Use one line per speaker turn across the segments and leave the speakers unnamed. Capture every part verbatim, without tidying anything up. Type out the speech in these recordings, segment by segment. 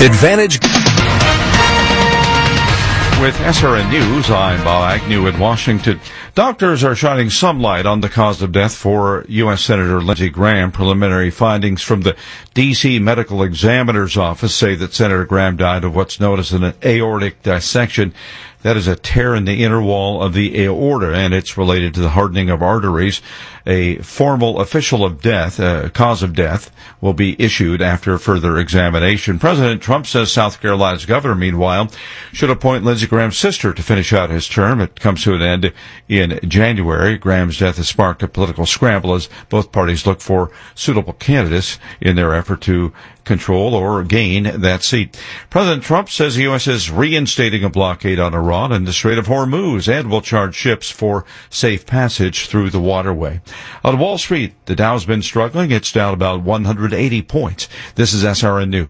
Advantage.
With S R N News, I'm Bob Agnew in Washington. Doctors are shining some light on the cause of death for U S Senator Lindsey Graham. Preliminary findings from the D C Medical Examiner's Office say that Senator Graham died of what's known as an aortic dissection. That is a tear in the inner wall of the aorta, and it's related to the hardening of arteries. A formal official of death, uh, cause of death, will be issued after further examination. President Trump says South Carolina's governor, meanwhile, should appoint Lindsey Graham's sister to finish out his term. It comes to an end in January. Graham's death has sparked a political scramble as both parties look for suitable candidates in their effort to control or gain that seat. President Trump says the U S is reinstating a blockade on Iran and the Strait of Hormuz and will charge ships for safe passage through the waterway. On Wall Street, the Dow's been struggling. It's down about one hundred eighty points. This is S R N News.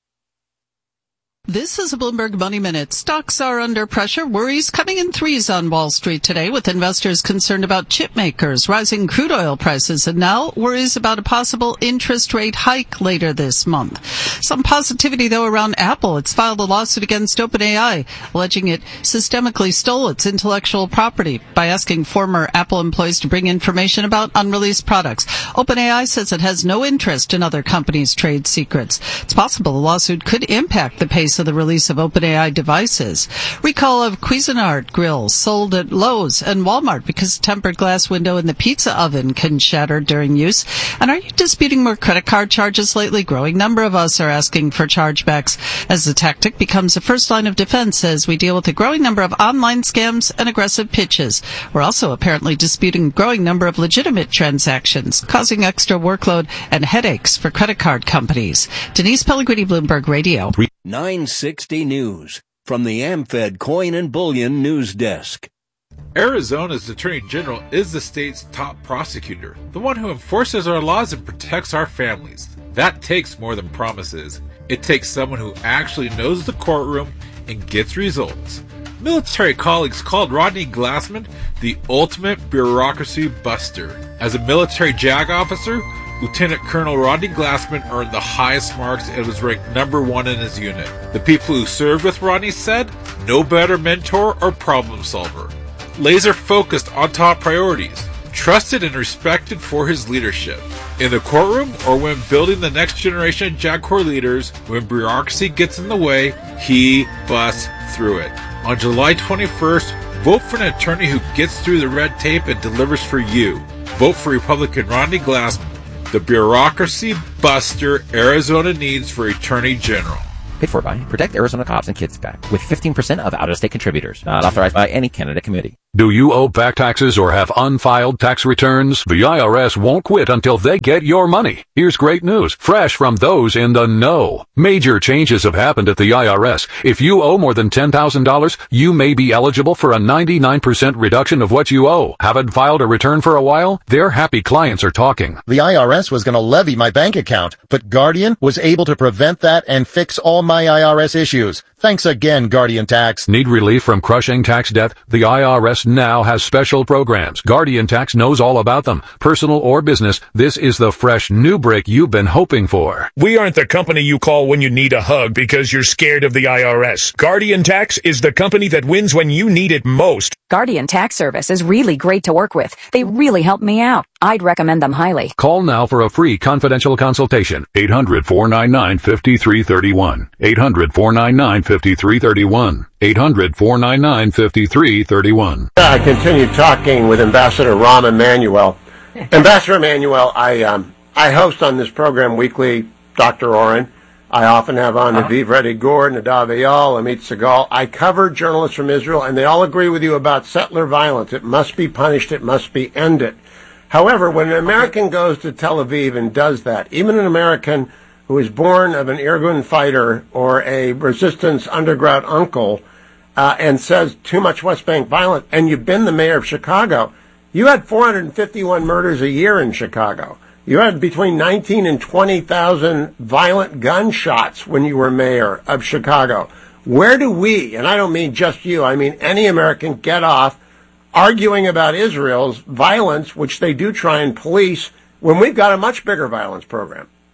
This is a Bloomberg Money Minute. Stocks are under pressure. Worries coming in threes on Wall Street today, with investors concerned about chip makers, rising crude oil prices, and now worries about a possible interest rate hike later this month. Some positivity, though, around Apple. It's filed a lawsuit against OpenAI, alleging it systemically stole its intellectual property by asking former Apple employees to bring information about unreleased products. OpenAI says it has no interest in other companies' trade secrets. It's possible the lawsuit could impact the pace of the release of OpenAI devices. Recall of Cuisinart grills sold at Lowe's and Walmart because tempered glass window in the pizza oven can shatter during use. And are you disputing more credit card charges lately? Growing number of us are asking for chargebacks as the tactic becomes a first line of defense as we deal with a growing number of online scams and aggressive pitches. We're also apparently disputing a growing number of legitimate transactions, causing extra workload and headaches for credit card companies. Denise Pellegrini, Bloomberg Radio.
nine sixty News from the AmFed Coin and Bullion News Desk.
Arizona's Attorney General is the state's top prosecutor, the one who enforces our laws and protects our families. That takes more than promises. It takes someone who actually knows the courtroom and gets results. Military colleagues called Rodney Glassman the ultimate bureaucracy buster. As a military JAG officer, Lieutenant Colonel Rodney Glassman earned the highest marks and was ranked number one in his unit. The people who served with Rodney said, no better mentor or problem solver. Laser focused on top priorities, trusted and respected for his leadership. In the courtroom or when building the next generation of JAG Corps leaders, when bureaucracy gets in the way, he busts through it. On July twenty-first, vote for an attorney who gets through the red tape and delivers for you. Vote for Republican Rodney Glassman, the bureaucracy buster Arizona needs for Attorney General.
Paid for by Protect Arizona Cops and Kids PAC, with fifteen percent of out-of-state contributors. Not authorized by any candidate committee.
Do you owe back taxes or have unfiled tax returns? The I R S won't quit until they get your money. Here's great news, fresh from those in the know. Major changes have happened at the I R S. If you owe more than ten thousand dollars, you may be eligible for a ninety-nine percent reduction of what you owe. Haven't filed a return for a while? Their happy clients are talking.
The I R S was going to levy my bank account, but Guardian was able to prevent that and fix all my I R S issues. Thanks again, Guardian Tax.
Need relief from crushing tax debt? The I R S now has special programs. Guardian Tax knows all about them. Personal or business, this is the fresh new break you've been hoping for.
We aren't the company you call when you need a hug because you're scared of the I R S. Guardian Tax is the company that wins when you need it most.
Guardian Tax Service is really great to work with. They really help me out. I'd recommend them highly.
Call now for a free confidential consultation. eight hundred, four nine nine, five three three one. eight hundred, four nine nine, five three three one. eight hundred, four nine nine, five three three one.
I continue talking with Ambassador Rahm Emanuel. Ambassador Emanuel, I um, I host on this program weekly, Doctor Oren. I often have on Aviv Reddy Gore, Nadav Eyal, Amit Segal. I cover journalists from Israel, and they all agree with you about settler violence. It must be punished. It must be ended. However, when an American goes to Tel Aviv and does that, even an American who is born of an Irgun fighter or a resistance underground uncle, uh, and says too much West Bank violence, and you've been the mayor of Chicago, you had four hundred fifty-one murders a year in Chicago. You had between nineteen and twenty thousand violent gunshots when you were mayor of Chicago. Where do we, and I don't mean just you, I mean any American, get off arguing about Israel's violence, which they do try and police, when we've got a much bigger violence program?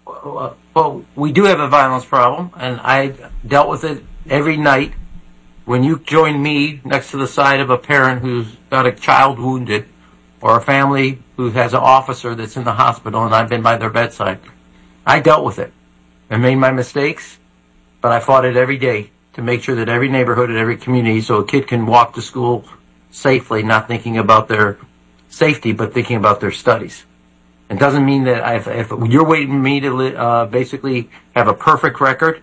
well, we do have a violence problem, and I dealt with it every night. When you join me next to the side of a parent who's got a child wounded, or a family who has an officer that's in the hospital and I've been by their bedside, I dealt with it. I made my mistakes, but I fought it every day to make sure that every neighborhood and every community, so a kid can walk to school safely, not thinking about their safety, but thinking about their studies. It doesn't mean that I've, if you're waiting me to uh, basically have a perfect record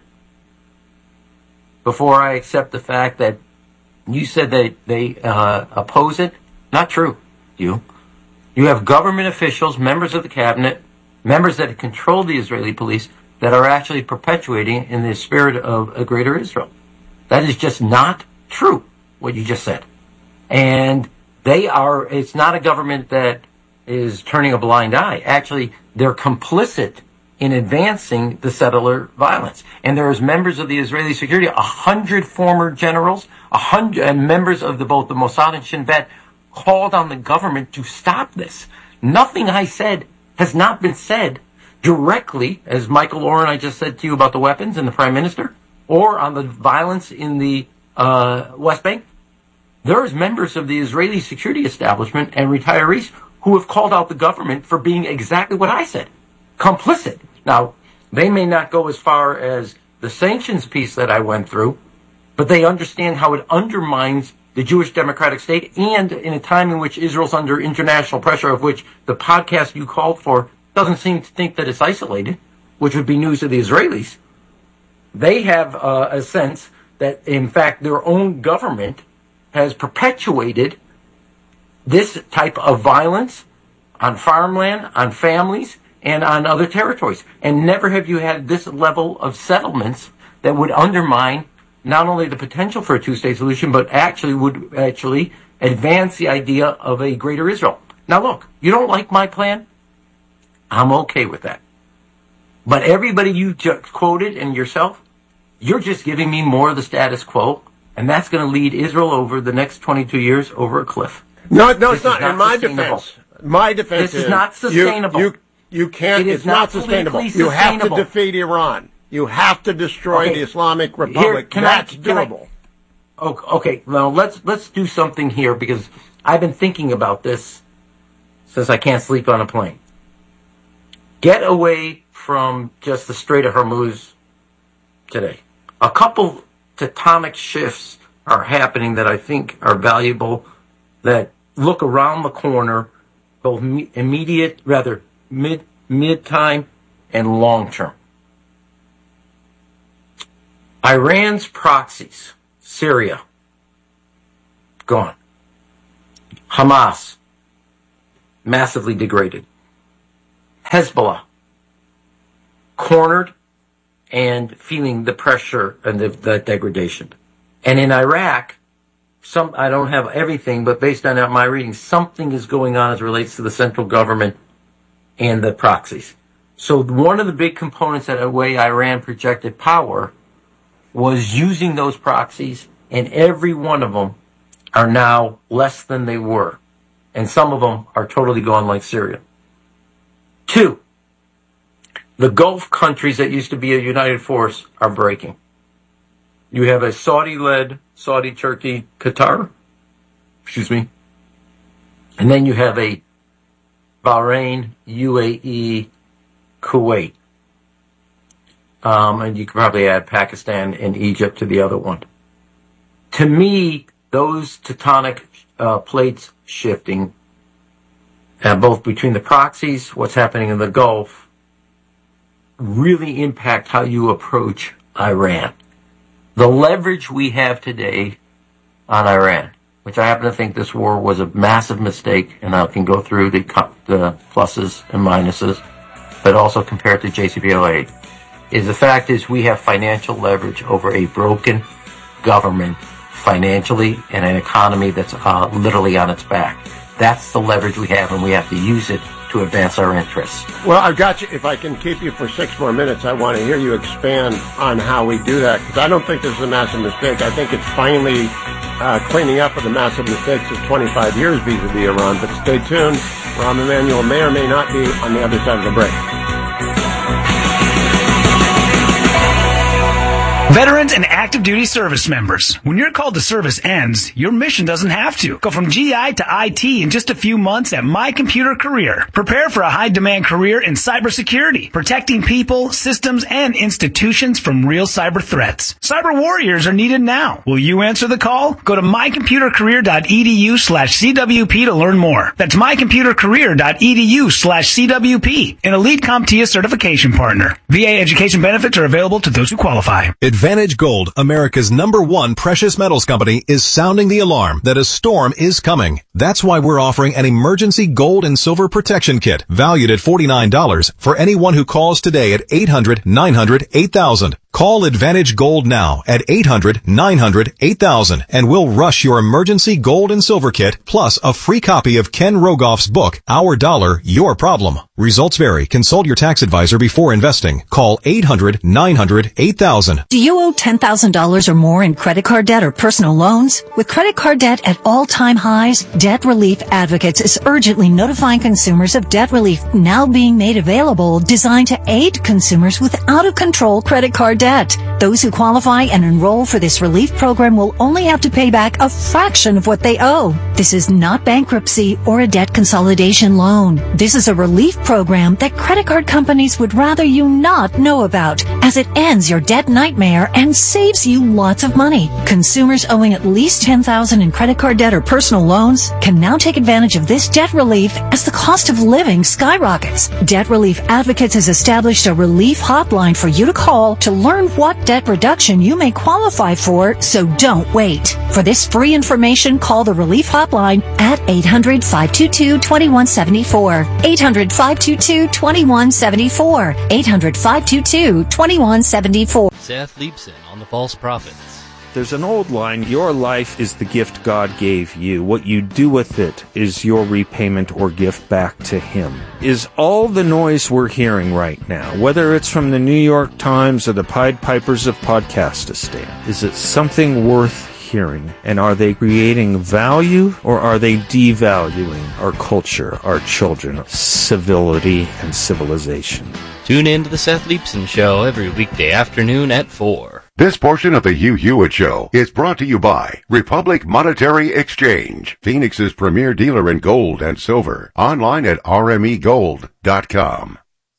before I accept the fact that you said that they uh, oppose it. Not true, you. You have government officials, members of the cabinet, members that control the Israeli police that are actually perpetuating in the spirit of a greater Israel. That is just not true, what you just said. And they are, it's not a government that is turning a blind eye. Actually, they're complicit in advancing the settler violence. And there is members of the Israeli security, a hundred former generals, a hundred and members of the, both the Mossad and Shin Bet called on the government to stop this. Nothing I said has not been said directly, as Michael Oren I just said to you about the weapons and the prime minister, or on the violence in the uh, West Bank. There is members of the Israeli security establishment and retirees who have called out the government for being exactly what I said, complicit. Now, they may not go as far as the sanctions piece that I went through, but they understand how it undermines the Jewish democratic state, and in a time in which Israel's under international pressure, of which the podcast you called for doesn't seem to think that it's isolated, which would be news to the Israelis. They have uh, a sense that, in fact, their own government has perpetuated this type of violence on farmland, on families, and on other territories. And never have you had this level of settlements that would undermine not only the potential for a two-state solution, but actually would actually advance the idea of a greater Israel. Now look, you don't like my plan? I'm okay with that. But everybody you just quoted and yourself, you're just giving me more of the status quo, and that's going to lead Israel over the next twenty-two years over a cliff.
No, no,
this
it's not.
not
In my defense, my defense
this is, is not sustainable.
You, you, you can't.
It is
it's not,
not
sustainable.
sustainable.
You have to defeat Iran. You have to destroy
okay.
the Islamic Republic.
Here,
That's
I,
doable.
I, okay, well, let's let's do something here, because I've been thinking about this since I can't sleep on a plane. Get away from just the Strait of Hormuz today. A couple tectonic shifts are happening that I think are valuable, that look around the corner, both immediate, rather mid mid time and long term. Iran's proxies, Syria, gone. Hamas, massively degraded. Hezbollah, cornered and feeling the pressure and the, the degradation. And in Iraq, some I don't have everything, but based on my reading, something is going on as it relates to the central government and the proxies. So one of the big components that the way Iran projected power was using those proxies, and every one of them are now less than they were. And some of them are totally gone, like Syria. Two, the Gulf countries that used to be a united force are breaking. You have a Saudi-led, Saudi, Turkey, Qatar, excuse me, and then you have a Bahrain, U A E, Kuwait. Um, and you could probably add Pakistan and Egypt to the other one. To me, those tectonic uh, plates shifting, uh, both between the proxies, what's happening in the Gulf, really impact how you approach Iran. The leverage we have today on Iran, which I happen to think this war was a massive mistake, and I can go through the, the pluses and minuses, but also compare it to J C P O A, is the fact is we have financial leverage over a broken government financially and an economy that's uh, literally on its back. That's the leverage we have, and we have to use it to advance our interests.
Well, I've got you. If I can keep you for six more minutes, I want to hear you expand on how we do that, because I don't think this is a massive mistake. I think it's finally uh, cleaning up of the massive mistakes of twenty-five years vis-a-vis Iran. But stay tuned. Rahm Emanuel may or may not be on the other side of the break.
Veterans and active duty service members, when your call to service ends, your mission doesn't have to. Go from G I to I T in just a few months at My Computer Career. Prepare for a high-demand career in cybersecurity, protecting people, systems, and institutions from real cyber threats. Cyber warriors are needed now. Will you answer the call? Go to mycomputercareer.edu slash CWP to learn more. That's mycomputercareer.edu slash CWP, an Elite CompTIA certification partner. V A education benefits are available to those who qualify.
Advantage Gold, America's number one precious metals company, is sounding the alarm that a storm is coming. That's why we're offering an emergency gold and silver protection kit valued at forty-nine dollars for anyone who calls today at eight hundred, nine hundred, eight thousand. Call Advantage Gold now at eight hundred, nine hundred, eight thousand and we'll rush your emergency gold and silver kit plus a free copy of Ken Rogoff's book, Our Dollar, Your Problem. Results vary. Consult your tax advisor before investing. Call eight hundred, nine hundred, eight thousand.
Do you owe ten thousand dollars or more in credit card debt or personal loans? With credit card debt at all-time highs, Debt Relief Advocates is urgently notifying consumers of debt relief now being made available, designed to aid consumers with out-of-control credit card debt. Those who qualify and enroll for this relief program will only have to pay back a fraction of what they owe. This is not bankruptcy or a debt consolidation loan. This is a relief program that credit card companies would rather you not know about, as it ends your debt nightmare and saves you lots of money. Consumers owing at least ten thousand dollars in credit card debt or personal loans can now take advantage of this debt relief as the cost of living skyrockets. Debt Relief Advocates has established a relief hotline for you to call to learn what debt reduction you may qualify for, so don't wait. For this free information, call the relief hotline at eight hundred, five two two, two one seven four. eight hundred, five two two, two one seven four. eight hundred, five two two, two one seven four.
Seth Leibson on the False Prophets.
There's an old line, your life is the gift God gave you. What you do with it is your repayment or gift back to Him. Is all the noise we're hearing right now, whether it's from the New York Times or the Pied Pipers of Podcastistan, is it something worth hearing? And are they creating value or are they devaluing our culture, our children, civility, and civilization?
Tune in to the Seth Leibson Show every weekday afternoon at four.
This portion of the Hugh Hewitt Show is brought to you by Republic Monetary Exchange, Phoenix's premier dealer in gold and silver. Online at r m e gold dot com.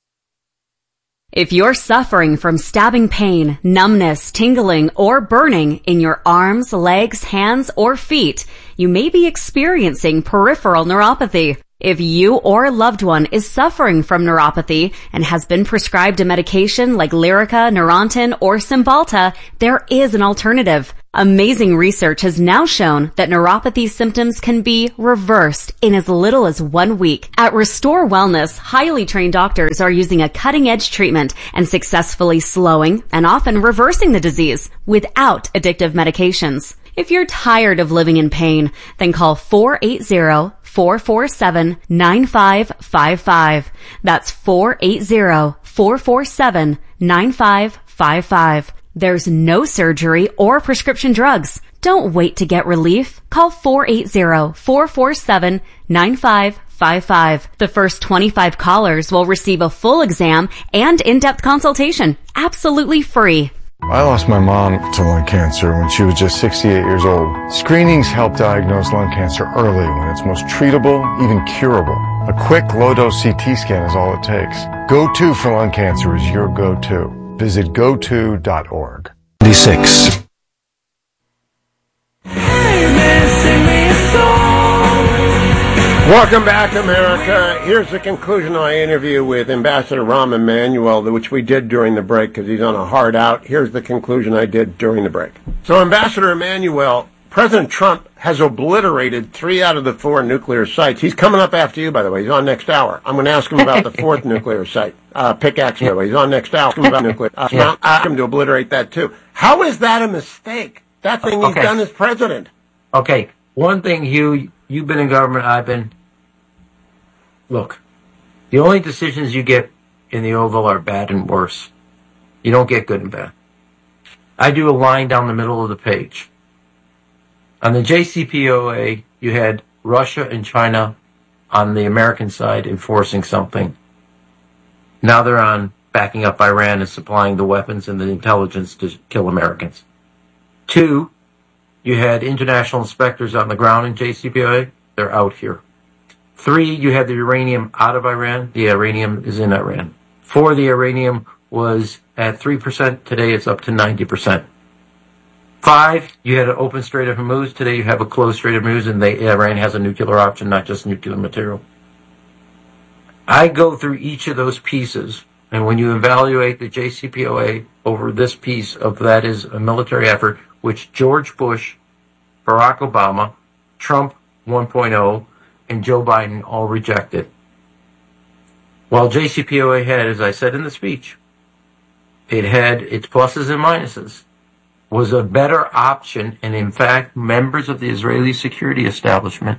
If you're suffering from stabbing pain, numbness, tingling, or burning in your arms, legs, hands, or feet, you may be experiencing peripheral neuropathy. If you or a loved one is suffering from neuropathy and has been prescribed a medication like Lyrica, Neurontin, or Cymbalta, there is an alternative. Amazing research has now shown that neuropathy symptoms can be reversed in as little as one week. At Restore Wellness, highly trained doctors are using a cutting-edge treatment and successfully slowing and often reversing the disease without addictive medications. If you're tired of living in pain, then call four eight zero, four four seven, nine five five five. That's four eight zero, four four seven, nine five five five. There's no surgery or prescription drugs. Don't wait to get relief. Call four eight zero, four four seven, nine five five five. The first twenty-five callers will receive a full exam and in-depth consultation, absolutely free.
I lost my mom to lung cancer when she was just sixty-eight years old. Screenings help diagnose lung cancer early when it's most treatable, even curable. A quick low-dose C T scan is all it takes. Go To for lung cancer is your go-to. Visit go to dot org.
ninety-six.
Welcome back, America. Here's the conclusion of my interview with Ambassador Rahm Emanuel, which we did during the break because he's on a hard out. Here's the conclusion I did during the break. So, Ambassador Emanuel, President Trump has obliterated three out of the four nuclear sites. He's coming up after you, by the way. He's on next hour. I'm going to ask him about the fourth nuclear site, uh, Pickaxe, by the way. He's on next hour. Ask him about nuclear. Uh, yeah. Ask him to obliterate that, too. How is that a mistake? That thing he's
okay.
done as president.
Okay. One thing, Hugh, you've been in government, I've been. Look, the only decisions you get in the Oval are bad and worse. You don't get good and bad. I do a line down the middle of the page. On the J C P O A, you had Russia and China on the American side enforcing something. Now they're on backing up Iran and supplying the weapons and the intelligence to kill Americans. Two, you had international inspectors on the ground in J C P O A. They're out here. Three, you had the uranium out of Iran. The uranium is in Iran. Four, the uranium was at three percent. Today it's up to ninety percent. Five, you had an open Strait of Hormuz. Today you have a closed Strait of Hormuz, and they, Iran has a nuclear option, not just nuclear material. I go through each of those pieces, and when you evaluate the J C P O A over this piece of that is a military effort, which George Bush, Barack Obama, Trump one point oh, and Joe Biden all rejected. While J C P O A had, as I said in the speech, it had its pluses and minuses, was a better option, and in fact, members of the Israeli security establishment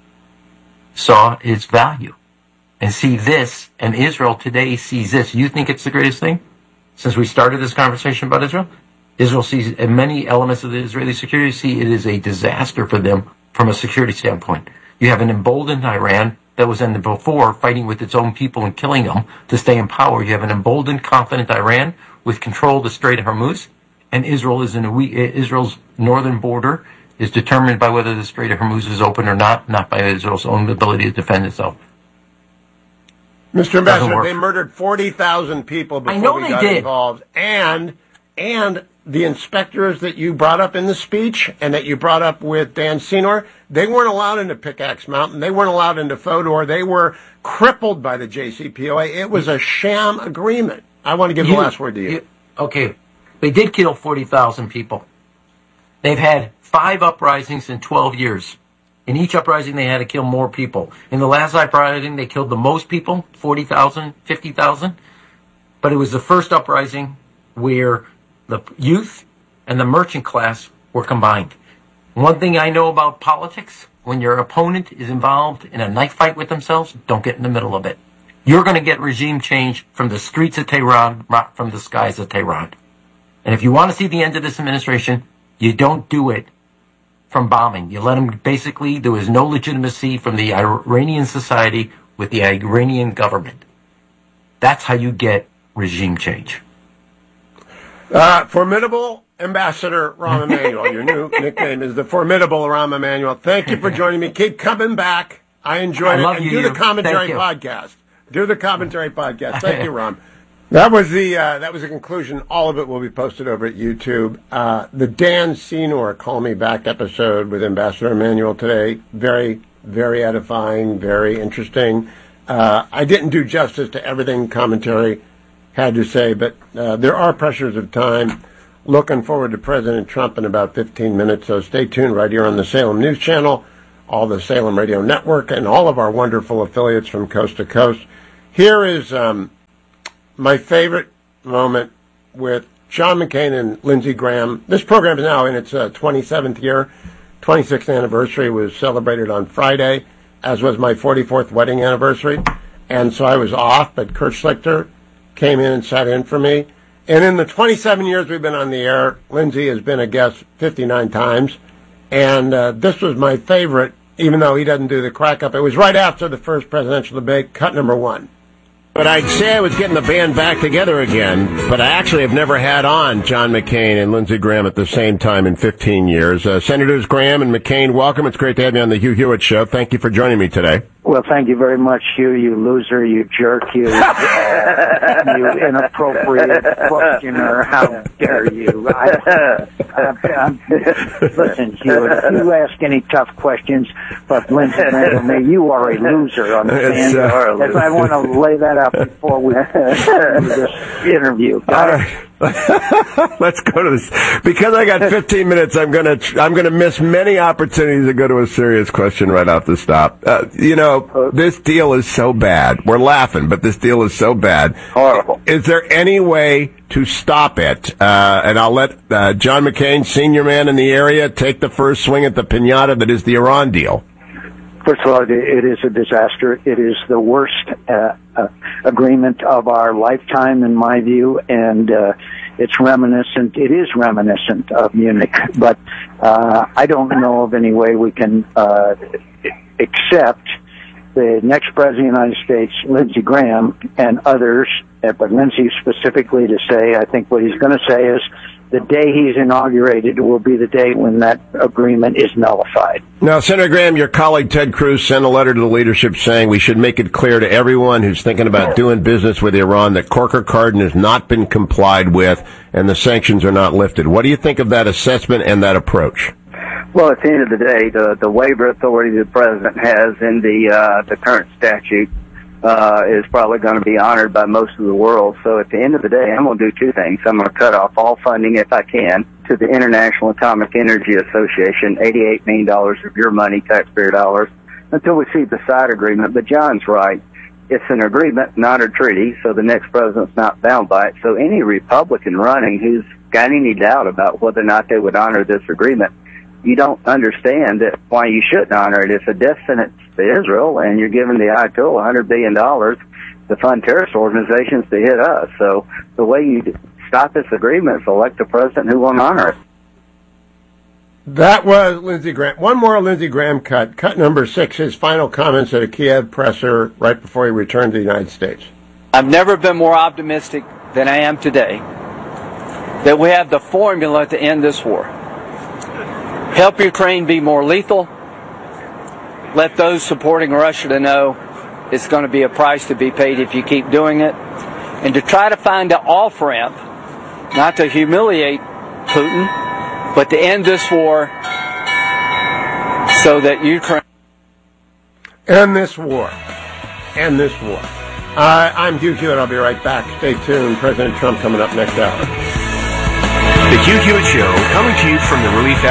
saw its value. And see this, and Israel today sees this. You think it's the greatest thing? Since we started this conversation about Israel, Israel sees, and many elements of the Israeli security see it is a disaster for them from a security standpoint. You have an emboldened Iran that was in the before fighting with its own people and killing them to stay in power. You have an emboldened, confident Iran with control of the Strait of Hormuz, and Israel is in a we, Israel's northern border is determined by whether the Strait of Hormuz is open or not, not by Israel's own ability to defend itself.
Mister Ambassador, they murdered forty thousand people before
I know
we
they
got
did.
involved. And, and the inspectors that you brought up in the speech and that you brought up with Dan Senor, they weren't allowed into Pickaxe Mountain. They weren't allowed into Fodor. They were crippled by the J C P O A. It was a sham agreement. I want to give
You-
the last word to you.
you- Okay, they did kill forty thousand people. They've had five uprisings in twelve years. In each uprising, they had to kill more people. In the last uprising, they killed the most people, forty thousand, fifty thousand. But it was the first uprising where the youth and the merchant class were combined. One thing I know about politics, when your opponent is involved in a knife fight with themselves, don't get in the middle of it. You're going to get regime change from the streets of Tehran, not from the skies of Tehran. And if you want to see the end of this administration, you don't do it from bombing. You let them, basically, there was no legitimacy from the Iranian society with the Iranian government. That's how you get regime change.
Uh, formidable Ambassador Rahm Emanuel. Your new nickname is the Formidable Rahm Emanuel. Thank you for joining me. Keep coming back. I enjoyed
I
it.
love
And
you,
do the
you.
commentary
Thank you.
podcast. Do the commentary podcast. Thank you, Rahm. That was the uh, that was the conclusion. All of it will be posted over at YouTube. Uh, the Dan Senor Call Me Back episode with Ambassador Emanuel today. Very, very edifying, very interesting. Uh, I didn't do justice to everything commentary had to say, but uh, there are pressures of time. Looking forward to President Trump in about fifteen minutes, so stay tuned right here on the Salem News Channel, all the Salem Radio Network, and all of our wonderful affiliates from coast to coast. Here is um, my favorite moment with John McCain and Lindsey Graham. This program is now in its uh, twenty-seventh year. twenty-sixth anniversary was celebrated on Friday, as was my forty-fourth wedding anniversary. And so I was off, but Kurt Schlichter came in and sat in for me. And in the twenty-seven years we've been on the air, Lindsey has been a guest fifty-nine times. And uh, this was my favorite, even though he doesn't do the crack up. It was right after the first presidential debate, cut number one. But I'd say I was getting the band back together again, but I actually have never had on John McCain and Lindsey Graham at the same time in fifteen years. Uh, Senators Graham and McCain, welcome. It's great to have you on the Hugh Hewitt Show. Thank you for joining me today.
Well, thank you very much, Hugh, you loser, you jerk, you, you inappropriate questioner. How dare you? I, I, I'm, listen, Hugh, if you ask any tough questions, but Lindsey Graham or me, you are a loser, understand?
Uh,
If I want to lay that out before we do this interview.
All right. Let's go to this. Because I got fifteen minutes, I'm gonna I'm gonna miss many opportunities to go to a serious question right off the stop. Uh, you know, this deal is so bad. We're laughing, but this deal is so bad.
Horrible.
Is there any way to stop it? Uh, and I'll let uh, John McCain, senior man in the area, take the first swing at the piñata that is the Iran deal.
First of all, it is a disaster. It is the worst uh, uh, agreement of our lifetime, in my view, and uh, it's reminiscent. It is reminiscent of Munich, but uh, I don't know of any way we can uh, accept the next president of the United States, Lindsey Graham, and others but Lindsey specifically to say, I think what he's going to say is the day he's inaugurated will be the day when that agreement is nullified.
Now, Senator Graham, your colleague Ted Cruz sent a letter to the leadership saying we should make it clear to everyone who's thinking about doing business with Iran that Corker-Cardin has not been complied with and the sanctions are not lifted. What do you think of that assessment and that approach?
Well, at the end of the day, the, the waiver authority the president has in the uh, the current statute uh, is probably going to be honored by most of the world. So at the end of the day, I'm going to do two things. I'm going to cut off all funding, if I can, to the International Atomic Energy Association, eighty-eight million dollars of your money, taxpayer dollars, until we see the side agreement. But John's right. It's an agreement, not a treaty, so the next president's not bound by it. So any Republican running who's got any doubt about whether or not they would honor this agreement, you don't understand that why you shouldn't honor it. It's a death sentence to Israel, and you're giving the Ayatollah one hundred billion dollars to fund terrorist organizations to hit us. So the way you stop this agreement is elect a president who won't honor it.
That was Lindsey Graham. One more Lindsey Graham cut. Cut number six, his final comments at a Kiev presser right before he returned to the United States.
I've never been more optimistic than I am today that we have the formula to end this war. Help Ukraine be more lethal. Let those supporting Russia to know it's going to be a price to be paid if you keep doing it. And to try to find an off-ramp, not to humiliate Putin, but to end this war so that Ukraine...
End this war. End this war. Uh, I'm Hugh Hewitt. I'll be right back. Stay tuned. President Trump coming up next hour.
The Hugh Hewitt Show, coming to you from the Relief